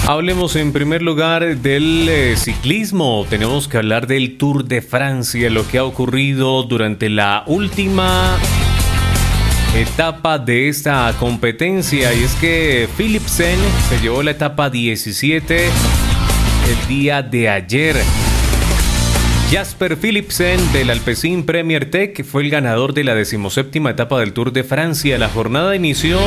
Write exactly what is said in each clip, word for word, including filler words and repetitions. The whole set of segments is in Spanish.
Hablemos en primer lugar del eh, ciclismo. Tenemos que hablar del Tour de Francia, lo que ha ocurrido durante la última etapa de esta competencia. Y es que Philipsen se llevó la etapa diecisiete el día de ayer. Jasper Philipsen del Alpecin Premier Tech fue el ganador de la decimoséptima etapa del Tour de Francia. La jornada inició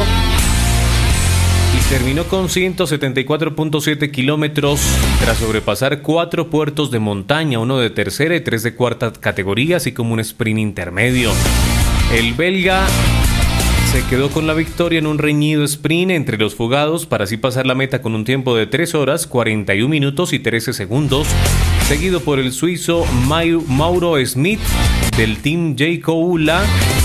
y terminó con ciento setenta y cuatro punto siete kilómetros tras sobrepasar cuatro puertos de montaña, uno de tercera y tres de cuarta categoría, así como un sprint intermedio. El belga se quedó con la victoria en un reñido sprint entre los fugados para así pasar la meta con un tiempo de tres horas, cuarenta y un minutos y trece segundos, seguido por el suizo Mauro Smith del Team Jayco Ula,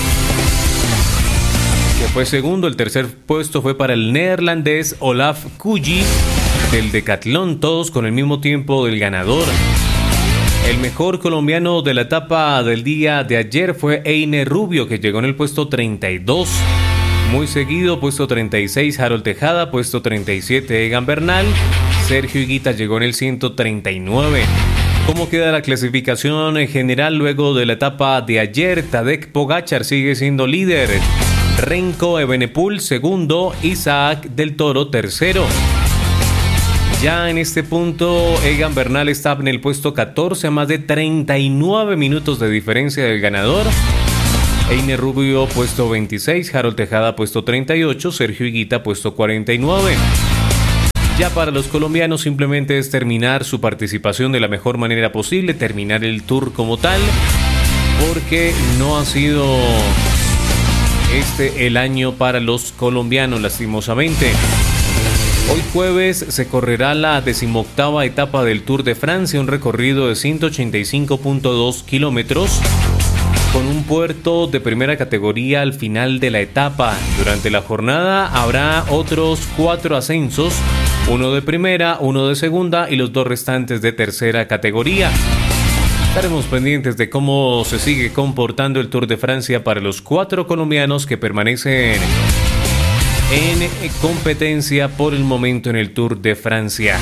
que fue segundo. El tercer puesto fue para el neerlandés Olaf Kuji del Decathlon, todos con el mismo tiempo del ganador. El mejor colombiano de la etapa del día de ayer fue Einer Rubio, que llegó en el puesto treinta y dos. Muy seguido, puesto treinta y seis, Harold Tejada, puesto treinta y siete, Egan Bernal. Sergio Higuita llegó en el ciento treinta y nueve. ¿Cómo queda la clasificación en general luego de la etapa de ayer? Tadej Pogačar sigue siendo líder. Renko Evenepoel segundo, Isaac del Toro tercero. Ya en este punto, Egan Bernal está en el puesto catorce a más de treinta y nueve minutos de diferencia del ganador. Einer Rubio puesto veintiséis, Harold Tejada puesto treinta y ocho, Sergio Higuita puesto cuarenta y nueve. Ya para los colombianos simplemente es terminar su participación de la mejor manera posible, terminar el Tour como tal, porque no ha sido este el año para los colombianos, lastimosamente. Hoy jueves se correrá la decimoctava etapa del Tour de Francia, un recorrido de ciento ochenta y cinco punto dos kilómetros, con un puerto de primera categoría al final de la etapa. Durante la jornada habrá otros cuatro ascensos, uno de primera, uno de segunda y los dos restantes de tercera categoría. Estaremos pendientes de cómo se sigue comportando el Tour de Francia para los cuatro colombianos que permanecen en competencia por el momento en el Tour de Francia.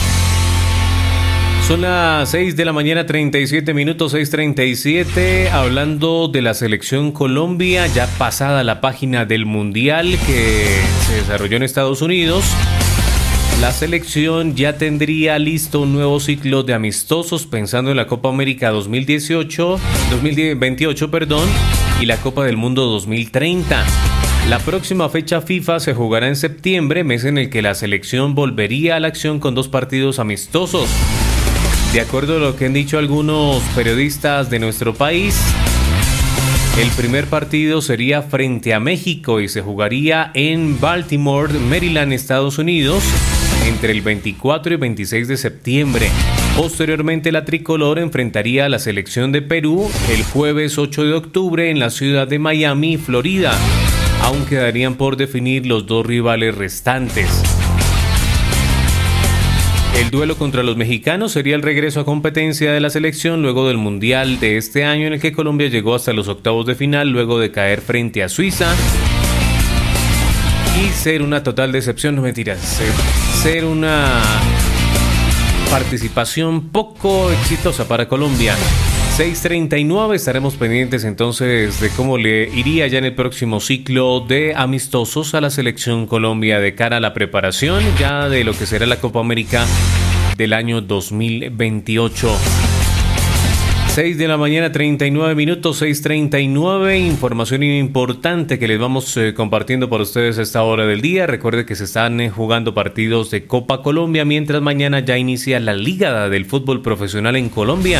Son las seis de la mañana, treinta y siete minutos, seis treinta y siete. Hablando de la selección Colombia, ya pasada la página del Mundial que se desarrolló en Estados Unidos, la selección ya tendría listo un nuevo ciclo de amistosos pensando en la Copa América dos mil dieciocho, dos mil veintiocho, perdón, y la Copa del Mundo dos mil treinta. La próxima fecha FIFA se jugará en septiembre, mes en el que la selección volvería a la acción con dos partidos amistosos. De acuerdo a lo que han dicho algunos periodistas de nuestro país, el primer partido sería frente a México y se jugaría en Baltimore, Maryland, Estados Unidos, entre el veinticuatro y veintiséis de septiembre. Posteriormente, la tricolor enfrentaría a la selección de Perú el jueves ocho de octubre en la ciudad de Miami, Florida. Aún quedarían por definir los dos rivales restantes. El duelo contra los mexicanos sería el regreso a competencia de la selección luego del Mundial de este año, en el que Colombia llegó hasta los octavos de final luego de caer frente a Suiza y ser una total decepción, no mentiras, ser, ser una participación poco exitosa para Colombia. seis treinta y nueve, estaremos pendientes entonces de cómo le iría ya en el próximo ciclo de amistosos a la selección Colombia de cara a la preparación ya de lo que será la Copa América del año dos mil veintiocho. seis de la mañana, treinta y nueve minutos, seis treinta y nueve, información importante que les vamos eh, compartiendo para ustedes a esta hora del día. Recuerde que se están eh, jugando partidos de Copa Colombia, mientras mañana ya inicia la Liga del Fútbol Profesional en Colombia.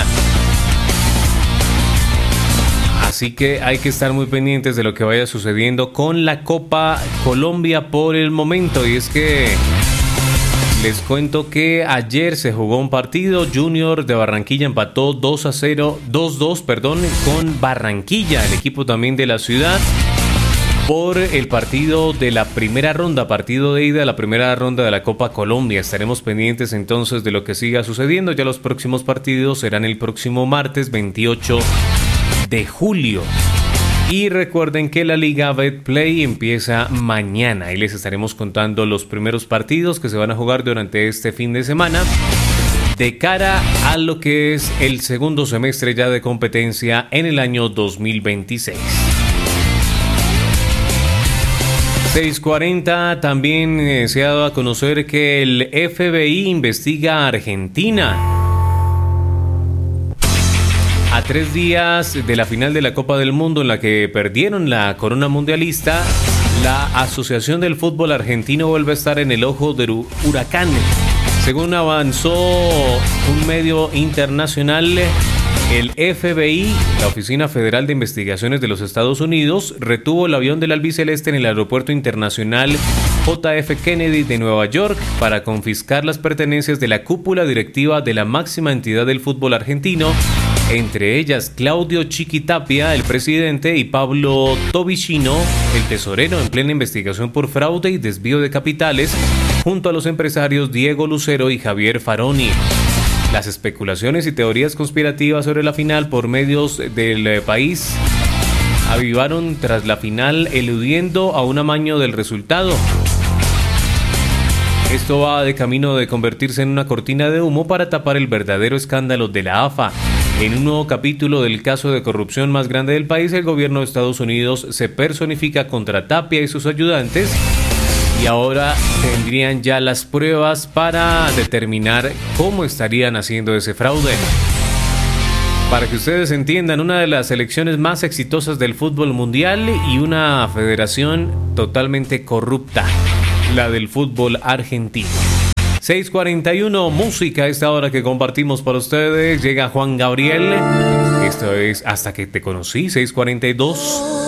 Así que hay que estar muy pendientes de lo que vaya sucediendo con la Copa Colombia por el momento. Y es que les cuento que ayer se jugó un partido. Junior de Barranquilla empató dos a cero, dos dos, perdón, con Barranquilla, el equipo también de la ciudad, por el partido de la primera ronda, partido de ida, la primera ronda de la Copa Colombia. Estaremos pendientes entonces de lo que siga sucediendo. Ya los próximos partidos serán el próximo martes veintiocho de julio. Y recuerden que la Liga Betplay empieza mañana y les estaremos contando los primeros partidos que se van a jugar durante este fin de semana de cara a lo que es el segundo semestre ya de competencia en el año dos mil veintiséis. seis cuarenta, también eh, se ha dado a conocer que el F B I investiga a Argentina. A tres días de la final de la Copa del Mundo en la que perdieron la corona mundialista, la Asociación del Fútbol Argentino vuelve a estar en el ojo del huracán. Según avanzó un medio internacional, el F B I, la Oficina Federal de Investigaciones de los Estados Unidos, retuvo el avión del albiceleste en el Aeropuerto Internacional J F Kennedy de Nueva York para confiscar las pertenencias de la cúpula directiva de la máxima entidad del fútbol argentino, entre ellas Claudio Chiquitapia, el presidente, y Pablo Tobicino, el tesorero, en plena investigación por fraude y desvío de capitales, junto a los empresarios Diego Lucero y Javier Faroni. Las especulaciones y teorías conspirativas sobre la final por medios del país avivaron tras la final, eludiendo a un amaño del resultado. Esto va de camino de convertirse en una cortina de humo para tapar el verdadero escándalo de la A F A. En un nuevo capítulo del caso de corrupción más grande del país, el gobierno de Estados Unidos se personifica contra Tapia y sus ayudantes, y ahora tendrían ya las pruebas para determinar cómo estarían haciendo ese fraude. Para que ustedes entiendan, una de las selecciones más exitosas del fútbol mundial y una federación totalmente corrupta, la del fútbol argentino. seis cuarenta y uno, música a esta hora que compartimos para ustedes. Llega Juan Gabriel. Esto es Hasta que te conocí, seis cuarenta y dos.